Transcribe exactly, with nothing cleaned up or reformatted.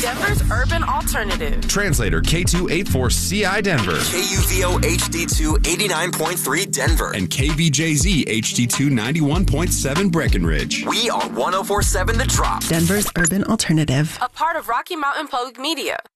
Denver's urban alternative. Translator K two eighty-four C I Denver. K U V O H D two eighty-nine point three Denver. And K V J Z H D two ninety-one point seven Breckenridge. We are one oh four point seven The Drop. Denver's urban alternative. A part of Rocky Mountain Public Media.